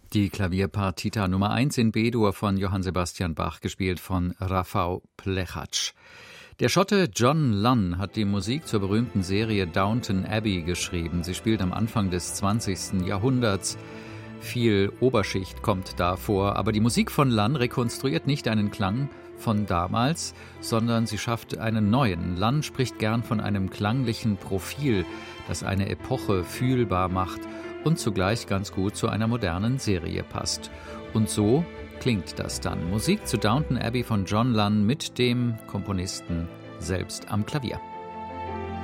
Die Klavierpartita Nummer 1 in B-Dur von Johann Sebastian Bach, gespielt von Rafał Blechacz. Der Schotte John Lunn hat die Musik zur berühmten Serie Downton Abbey geschrieben. Sie spielt am Anfang des 20. Jahrhunderts. Viel Oberschicht kommt da vor, aber die Musik von Lunn rekonstruiert nicht einen Klang von damals, sondern sie schafft einen neuen. Lunn spricht gern von einem klanglichen Profil, das eine Epoche fühlbar macht und zugleich ganz gut zu einer modernen Serie passt. Und so klingt das dann. Musik zu Downton Abbey von John Lunn mit dem Komponisten selbst am Klavier.